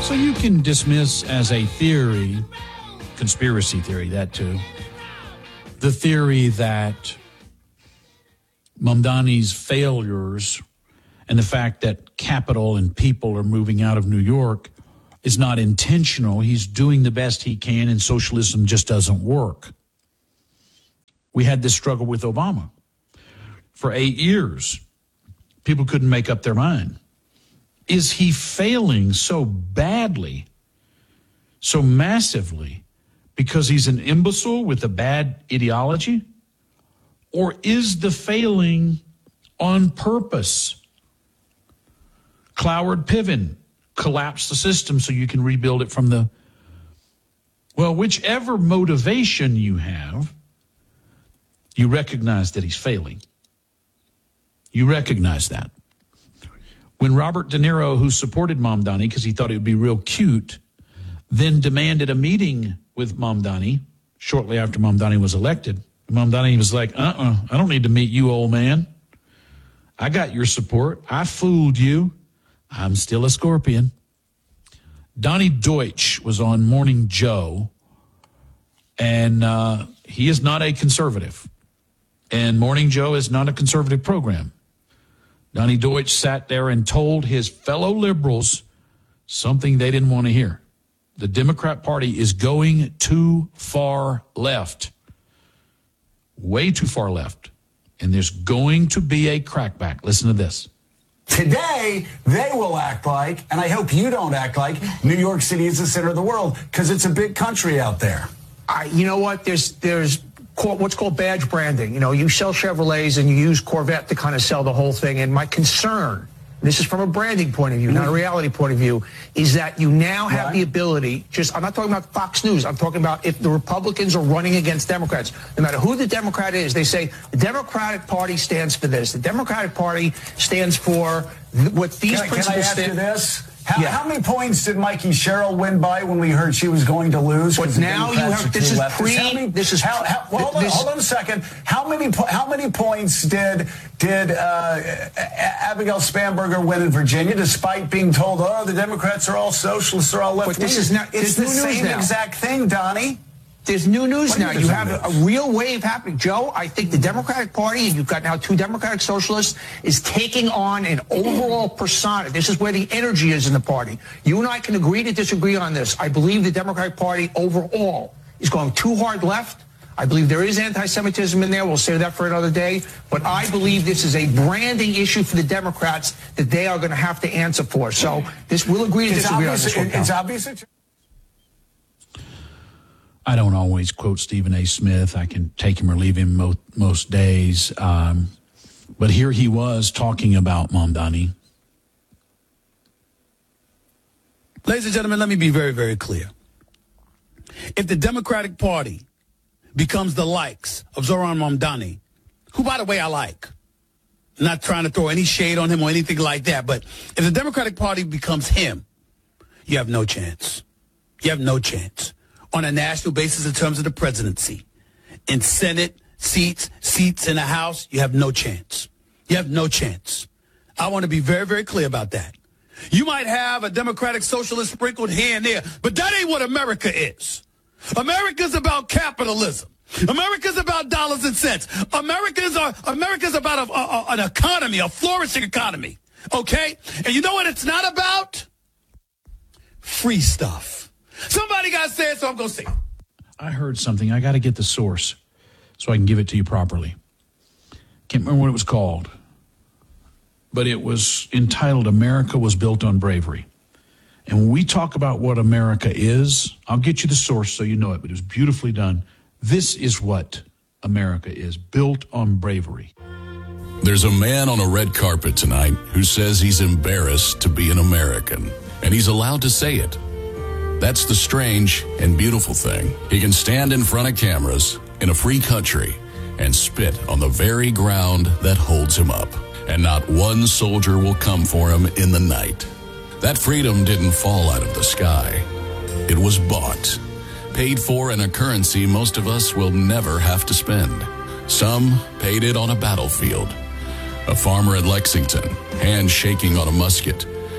So you can dismiss as a theory, conspiracy theory, that too, the theory that Mamdani's failures and the fact that capital and people are moving out of New York is not intentional. He's doing the best he can, and socialism just doesn't work. We had this struggle with Obama. For 8 years, people couldn't make up their mind. Is he failing so badly, so massively, because he's an imbecile with a bad ideology? Or is the failing on purpose? Cloward Piven, collapse the system so you can rebuild it from the... Well, whichever motivation you have, you recognize that he's failing. You recognize that. When Robert De Niro, who supported Mamdani because he thought it would be real cute, then demanded a meeting with Mamdani shortly after Mamdani was elected, Mamdani was like, I don't need to meet you, old man. I got your support. I fooled you. I'm still a Scorpion. Donnie Deutsch was on Morning Joe, and he is not a conservative. And Morning Joe is not a conservative program. Donnie Deutsch sat there and told his fellow liberals something they didn't want to hear. The Democrat Party is going too far left, way too far left, and there's going to be a crackback. Listen to this. Today, they will act like, and I hope you don't act like, New York City is the center of the world, because it's a big country out there. You know what? There's what's called badge branding. You know, you sell Chevrolets and you use Corvette to kind of sell the whole thing. And my concern, this is from a branding point of view, not a reality point of view, is that you now have the ability, I'm not talking about Fox News, I'm talking about if the Republicans are running against Democrats, no matter who the Democrat is, they say the Democratic Party stands for this. The Democratic Party stands for what these principles Can I ask you this? How many points did Mikey Sherrill win by when we heard she was going to lose? But now you have, hold on a second. How many points did Abigail Spanberger win in Virginia, despite being told, the Democrats are all socialists, they're all left-wing? But this is not, it's the same exact thing, Donnie. There's new news now. You have a real wave happening. Joe, I think the Democratic Party, and you've got now two Democratic socialists, is taking on an overall persona. This is where the energy is in the party. You and I can agree to disagree on this. I believe the Democratic Party overall is going too hard left. I believe there is anti-Semitism in there. We'll save that for another day. But I believe this is a branding issue for the Democrats that they are going to have to answer for. So we'll agree to disagree on this one. It's obvious. I don't always quote Stephen A. Smith. I can take him or leave him most days. But here he was talking about Mamdani. Ladies and gentlemen, let me be very, very clear. If the Democratic Party becomes the likes of Zohran Mamdani, who, by the way, I like, I'm not trying to throw any shade on him or anything like that, but if the Democratic Party becomes him, you have no chance. You have no chance. On a national basis in terms of the presidency. In Senate seats in the House, you have no chance. You have no chance. I want to be very, very clear about that. You might have a Democratic socialist sprinkled here and there, but that ain't what America is. America's about capitalism. America's about dollars and cents. America's about an economy, a flourishing economy. Okay? And you know what it's not about? Free stuff. Somebody got to say it, so I'm going to say it. I heard something. I got to get the source so I can give it to you properly. Can't remember what it was called, but it was entitled America Was Built on Bravery. And when we talk about what America is, I'll get you the source so you know it, but it was beautifully done. This is what America is, built on bravery. There's a man on a red carpet tonight who says he's embarrassed to be an American, and he's allowed to say it. That's the strange and beautiful thing. He can stand in front of cameras in a free country and spit on the very ground that holds him up. And not one soldier will come for him in the night. That freedom didn't fall out of the sky. It was bought, paid for in a currency most of us will never have to spend. Some paid it on a battlefield. A farmer at Lexington, hand shaking on a musket,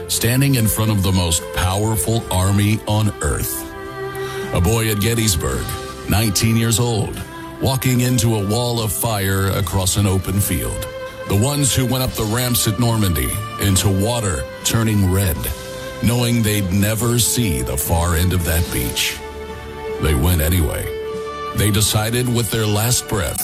standing in front of the most powerful army on earth. A boy at Gettysburg, 19 years old, walking into a wall of fire across an open field. The ones who went up the ramps at Normandy into water turning red, knowing they'd never see the far end of that beach. They went anyway. They decided with their last breath